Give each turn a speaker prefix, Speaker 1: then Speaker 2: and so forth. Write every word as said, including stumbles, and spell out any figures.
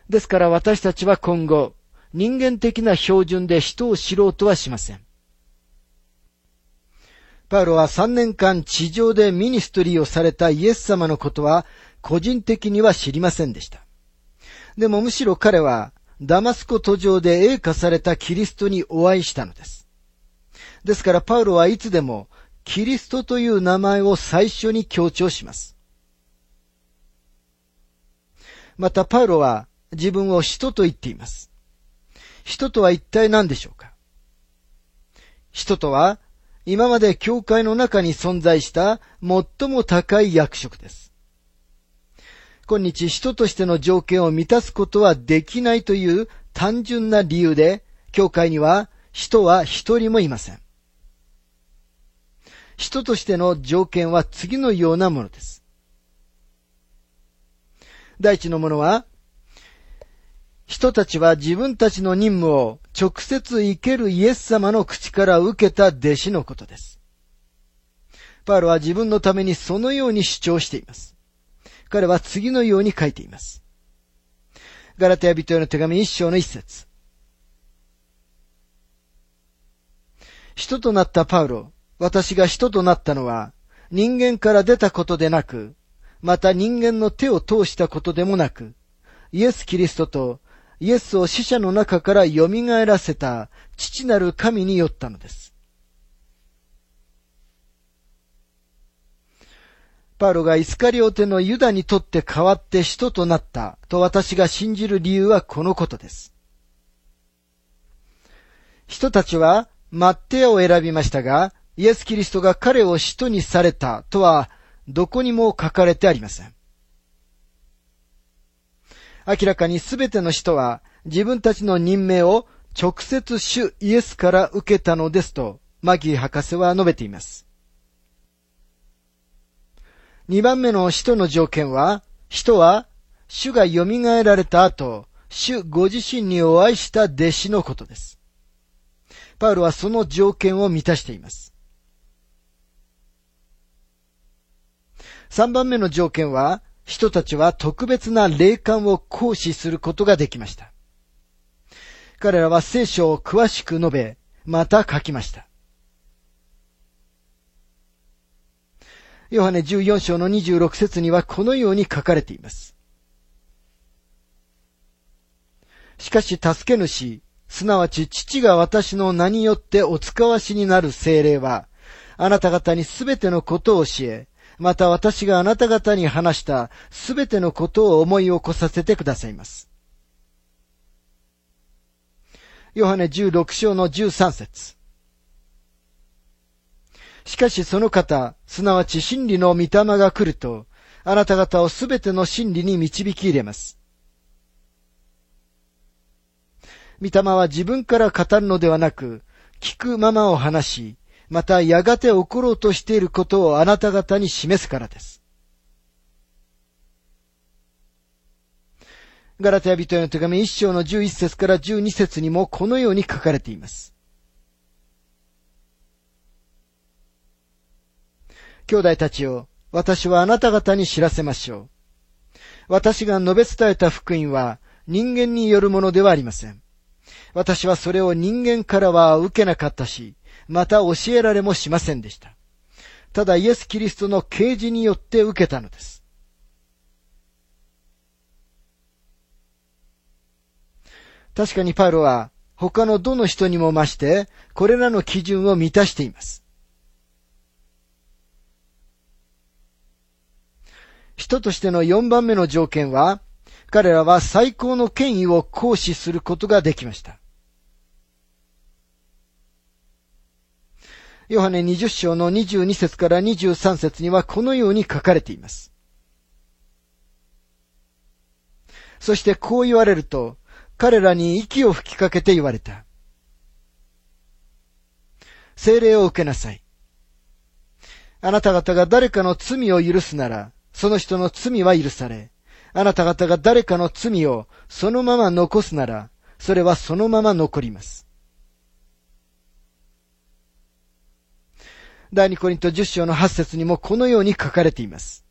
Speaker 1: ですから私たちは今後、人間的な標準で人を知ろうとはしません。パウロはさんねんかん地上でミニストリーをされたイエス様のことは個人的には知りませんでした。でもむしろ彼はダマスコ途上で栄華されたキリストにお会いしたのです。ですからパウロはいつでもキリストという名前を最初に強調します。またパウロは自分を使徒と言っています。使徒とは一体何でしょうか。使徒とは今まで教会の中に存在した最も高い役職です。今日使徒としての条件を満たすことはできないという単純な理由で、教会には使徒は一人もいません。使徒としての条件は次のようなものです。第一のものは、人たちは自分たちの任務を直接生けるイエス様の口から受けた弟子のことです。パウロは自分のためにそのように主張しています。彼は次のように書いています。ガラテヤ人への手紙一章の一節。使徒となったパウロ、私が使徒となったのは人間から出たことでなく、また人間の手を通したことでもなく、イエス・キリストとイエスを死者の中から蘇らせた父なる神によったのです。パウロがイスカリオテのユダにとって代わって使徒となったと私が信じる理由はこのことです。人たちはマッテアを選びましたが、イエス・キリストが彼を使徒にされたとはどこにも書かれてありません。明らかにすべての人は自分たちの任命を直接主イエスから受けたのですとマギー博士は述べています。二番目の使徒の条件は、使徒は主が蘇られた後、主ご自身にお会いした弟子のことです。パウロはその条件を満たしています。三番目の条件は、人たちは特別な霊感を行使することができました。彼らは聖書を詳しく述べ、また書きました。ヨハネじゅうよん章のにじゅうろく節にはこのように書かれています。しかし助け主、すなわち父が私の名によってお使わしになる聖霊は、あなた方にすべてのことを教え、また私があなた方に話したすべてのことを思い起こさせてくださいます。ヨハネじゅうろく章のじゅうさん節。しかしその方、すなわち真理の御霊が来ると、あなた方をすべての真理に導き入れます。御霊は自分から語るのではなく、聞くままを話し、またやがて起ころうとしていることをあなた方に示すからです。ガラテヤ人への手紙一章のじゅういち節からじゅうに節にもこのように書かれています。兄弟たちよ、私はあなた方に知らせましょう。私が述べ伝えた福音は人間によるものではありません。私はそれを人間からは受けなかったし、また教えられもしませんでした。ただイエス・キリストの啓示によって受けたのです。確かにパウロは他のどの人にも増してこれらの基準を満たしています。人としてのよんばんめの条件は、彼らは最高の権威を行使することができました。ヨハネにじゅう章のにじゅうに節からにじゅうさん節にはこのように書かれています。そしてこう言われると、彼らに息を吹きかけて言われた。聖霊を受けなさい。あなた方が誰かの罪を許すなら、その人の罪は許され、あなた方が誰かの罪をそのまま残すなら、それはそのまま残ります。第二コリントじゅう章のはち節にもこのように書かれています。